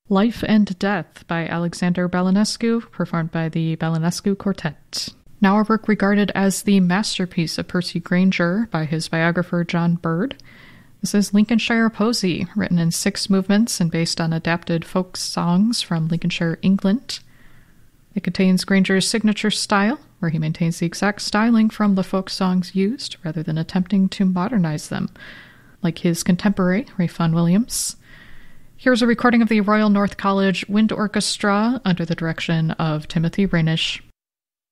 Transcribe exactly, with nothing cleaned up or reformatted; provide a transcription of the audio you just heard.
Life and Death by Alexander Balanescu, performed by the Balanescu Quartet. Now a work regarded as the masterpiece of Percy Grainger by his biographer John Bird. This is Lincolnshire Posy, written in six movements and based on adapted folk songs from Lincolnshire, England. It contains Grainger's signature style, where he maintains the exact styling from the folk songs used, rather than attempting to modernize them, like his contemporary, Ralph Vaughan Williams. Here's a recording of the Royal North College Wind Orchestra under the direction of Timothy Rainish.